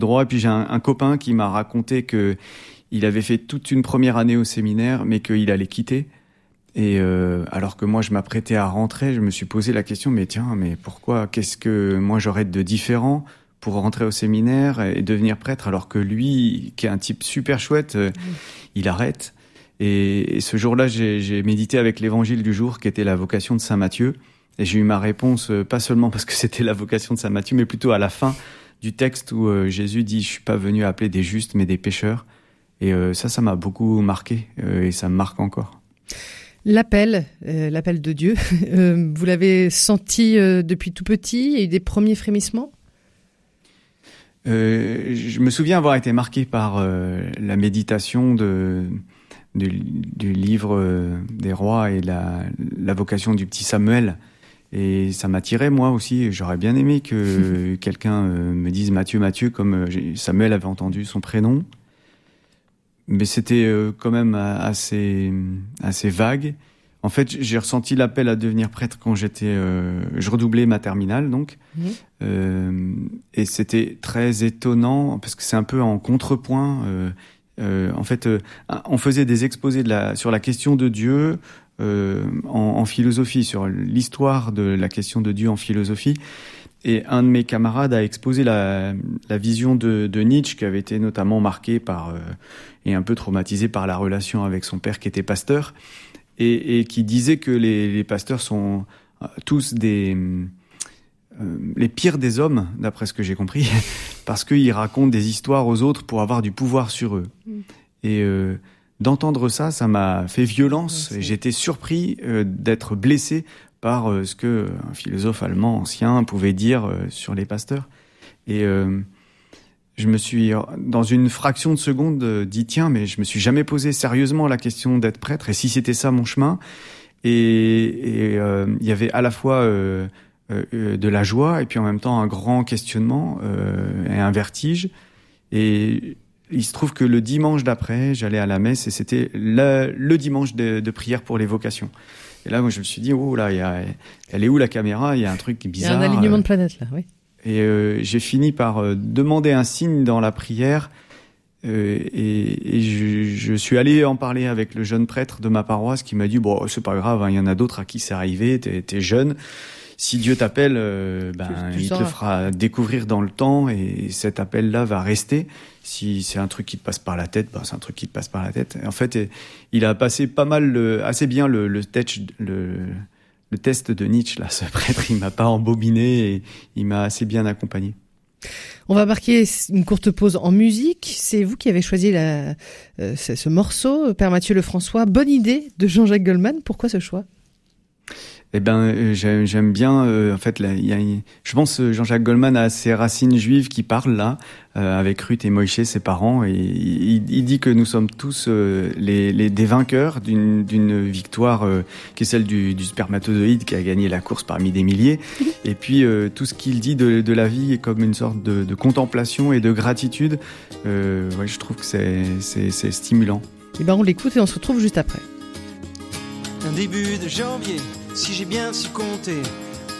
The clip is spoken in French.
droit. Et puis j'ai un copain qui m'a raconté que il avait fait toute une première année au séminaire, mais qu'il allait quitter. Et alors que moi, je m'apprêtais à rentrer, je me suis posé la question, mais pourquoi? Qu'est-ce que moi j'aurais de différent pour rentrer au séminaire et devenir prêtre, alors que lui, qui est un type super chouette, il arrête. Et ce jour-là, j'ai médité avec l'évangile du jour, qui était la vocation de Saint Matthieu. Et j'ai eu ma réponse, pas seulement parce que c'était la vocation de Saint Matthieu, mais plutôt à la fin du texte où Jésus dit « Je suis pas venu appeler des justes, mais des pécheurs ». Et ça m'a beaucoup marqué, et ça me marque encore. L'appel de Dieu, vous l'avez senti depuis tout petit? Il y a eu des premiers frémissements? Je me souviens avoir été marqué par la méditation du livre des rois et la vocation du petit Samuel. Et ça m'attirait moi aussi. J'aurais bien aimé que quelqu'un me dise Matthieu, comme Samuel avait entendu son prénom. Mais c'était quand même assez vague. En fait, j'ai ressenti l'appel à devenir prêtre quand je redoublais ma terminale, donc. Et c'était très étonnant, parce que c'est un peu en contrepoint. En fait, on faisait des exposés sur la question de Dieu en philosophie, sur l'histoire de la question de Dieu en philosophie. Et un de mes camarades a exposé la vision de Nietzsche, qui avait été notamment marqué par et un peu traumatisé par la relation avec son père qui était pasteur, et qui disait que les pasteurs sont tous les pires des hommes, d'après ce que j'ai compris, parce qu'ils racontent des histoires aux autres pour avoir du pouvoir sur eux. Et d'entendre ça m'a fait violence, et j'étais surpris d'être blessé par ce que un philosophe allemand ancien pouvait dire sur les pasteurs. Et je me suis, dans une fraction de seconde, dit tiens, mais je me suis jamais posé sérieusement la question d'être prêtre, et si c'était ça mon chemin. Et il y avait à la fois de la joie, et puis en même temps un grand questionnement et un vertige. Et il se trouve que le dimanche d'après, j'allais à la messe, et c'était le dimanche de prière pour les vocations. Et là, moi, je me suis dit, oh là, elle est où la caméra? Il y a un truc bizarre. Il y a un alignement de planètes, là, oui. Et j'ai fini par demander un signe dans la prière. Et je suis allé en parler avec le jeune prêtre de ma paroisse, qui m'a dit, bon, c'est pas grave, hein, il y en a d'autres à qui c'est arrivé, t'es jeune. Si Dieu t'appelle, il te le fera découvrir dans le temps, et cet appel-là va rester. Si c'est un truc qui te passe par la tête, c'est un truc qui te passe par la tête. Et en fait, il a passé assez bien le test de Nietzsche, là, ce prêtre. Il m'a pas embobiné, et il m'a assez bien accompagné. On va marquer une courte pause en musique. C'est vous qui avez choisi ce morceau, Père Mathieu Lefrançois. Bonne idée de Jean-Jacques Goldman. Pourquoi ce choix? J'aime bien. En fait, là, je pense Jean-Jacques Goldman a ses racines juives qui parlent là, avec Ruth et Moïse, ses parents, et il dit que nous sommes tous des vainqueurs d'une victoire qui est celle du spermatozoïde qui a gagné la course parmi des milliers. Et puis tout ce qu'il dit de la vie est comme une sorte de contemplation et de gratitude. Je trouve que c'est stimulant. Et on l'écoute et on se retrouve juste après. Un début de janvier, si j'ai bien su compter,